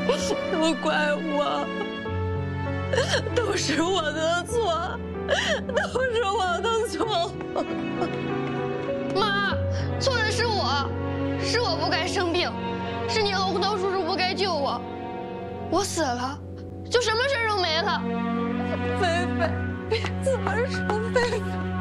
都怪我，都是我的错，都是我的错。 妈，错的是我，是我不该生病，是你和胡桃叔叔不该救我。我死了，就什么事都没了。 菲菲，别这么说，菲菲。